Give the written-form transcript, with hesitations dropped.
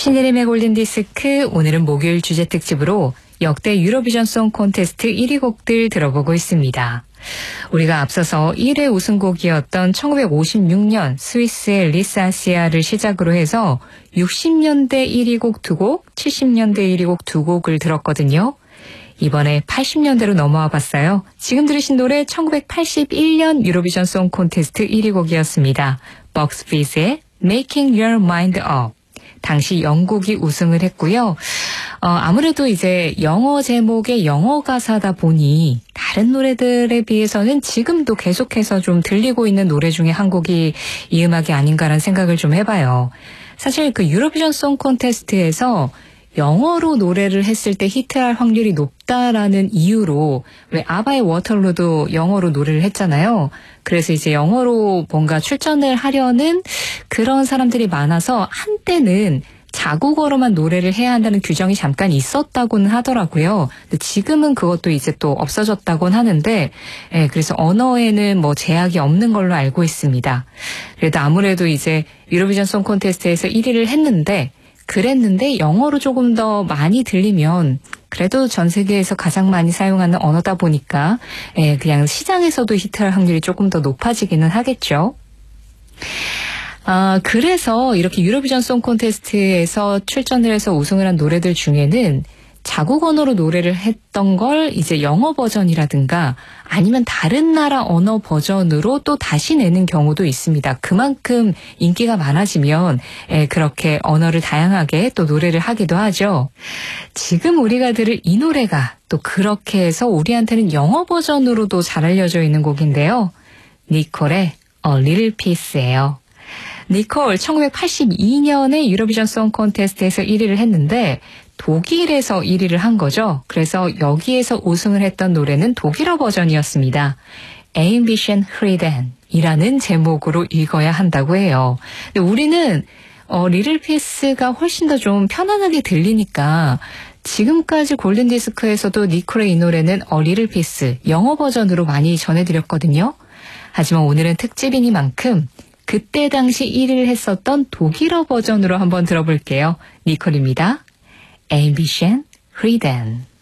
신혜림의 골든디스크, 오늘은 목요일 주제 특집으로 역대 유로비전 송 콘테스트 1위 곡들 들어보고 있습니다. 우리가 앞서서 1회 우승곡이었던 1956년 스위스의 리사시아를 시작으로 해서 60년대 1위 곡 2곡, 70년대 1위 곡 2곡을 들었거든요. 이번에 80년대로 넘어와 봤어요. 지금 들으신 노래 1981년 유로비전 송 콘테스트 1위 곡이었습니다. 벅스피스의 Making Your Mind Up. 당시 영국이 우승을 했고요. 아무래도 이제 영어 제목의 영어 가사다 보니 다른 노래들에 비해서는 지금도 계속해서 좀 들리고 있는 노래 중에 한 곡이 이 음악이 아닌가라는 생각을 좀 해봐요. 사실 그 유로비전 송 콘테스트에서 영어로 노래를 했을 때 히트할 확률이 높다라는 이유로 왜 아바의 워털로도 영어로 노래를 했잖아요. 그래서 이제 영어로 뭔가 출전을 하려는 그런 사람들이 많아서 한때는 자국어로만 노래를 해야 한다는 규정이 잠깐 있었다고는 하더라고요. 근데 지금은 그것도 이제 또 없어졌다고는 하는데, 그래서 언어에는 뭐 제약이 없는 걸로 알고 있습니다. 그래도 아무래도 이제 유로비전 송 콘테스트에서 1위를 그랬는데 영어로 조금 더 많이 들리면 그래도 전 세계에서 가장 많이 사용하는 언어다 보니까 그냥 시장에서도 히트할 확률이 조금 더 높아지기는 하겠죠. 그래서 이렇게 유로비전 송 콘테스트에서 출전을 해서 우승을 한 노래들 중에는 자국 언어로 노래를 했던 걸 이제 영어 버전이라든가 아니면 다른 나라 언어 버전으로 또 다시 내는 경우도 있습니다. 그만큼 인기가 많아지면 그렇게 언어를 다양하게 또 노래를 하기도 하죠. 지금 우리가 들을 이 노래가 또 그렇게 해서 우리한테는 영어 버전으로도 잘 알려져 있는 곡인데요. 니콜의 A Little Piece예요. 니콜 1982년에 유로비전 송 콘테스트에서 1위를 했는데 독일에서 1위를 한 거죠. 그래서 여기에서 우승을 했던 노래는 독일어 버전이었습니다. Ambition Frieden 이라는 제목으로 읽어야 한다고 해요. 근데 우리는 리틀 피스가 훨씬 더 좀 편안하게 들리니까 지금까지 골든디스크에서도 니콜의 이 노래는 리틀 피스 영어 버전으로 많이 전해드렸거든요. 하지만 오늘은 특집이니만큼 그때 당시 1위를 했었던 독일어 버전으로 한번 들어볼게요. 니콜입니다. Ambition Frieden.